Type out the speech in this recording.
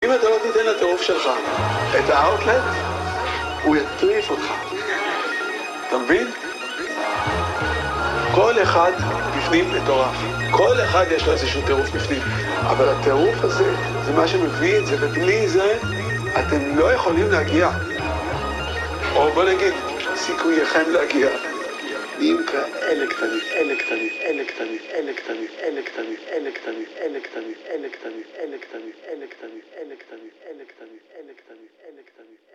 אם אתה לא תיתן לטירוף שלך את האוטלט, הוא יטריף אותך. אתה מבין? כל אחד בפנים מטורף. כל אחד יש לו איזשהו טירוף בפנים. אבל הטירוף הזה, זה מה שמביא את זה, ובלי זה אתם לא יכולים להגיע. או בוא נגיד, סיכוייכם להגיע. נהיים כאלה קטנים, אלה קטנים, אלה קטנים, אלה קטנים, אלה קטנים, אלה קטנים, אלה קטנים, אלה קטנים, אלה קטנים, אלה קטנים, אלה קטנים, אלה קטנים, אלה קטנים, אלה קטנים.